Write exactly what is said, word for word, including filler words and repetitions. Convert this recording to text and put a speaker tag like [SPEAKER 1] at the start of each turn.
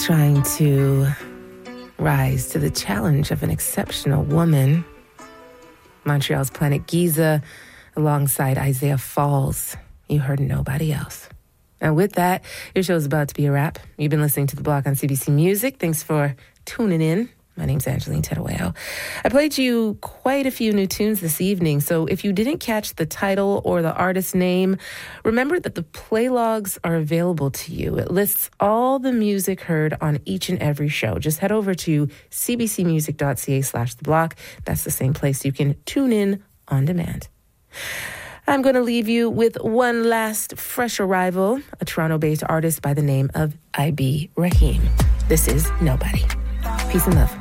[SPEAKER 1] trying to rise to the challenge of an exceptional woman. Montreal's Planet Giza alongside Isaiah Falls. You heard Nobody Else. And with that, your show is about to be a wrap. You've been listening to The Block on C B C Music. Thanks for tuning in. My name's Angeline Terueo. I played you quite a few new tunes this evening, so if you didn't catch the title or the artist name, remember that the play logs are available to you. It lists all the music heard on each and every show. Just head over to cbcmusic.ca slash the block. That's the same place you can tune in on demand. I'm going to leave you with one last fresh arrival, a Toronto-based artist by the name of I B Rahim. This is Nobody. Peace and love.